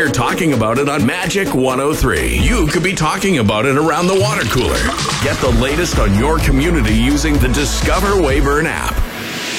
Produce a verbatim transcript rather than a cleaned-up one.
we're talking about it on Magic one oh three. You could be talking about it around the water cooler. Get the latest on your community using the Discover Weyburn app.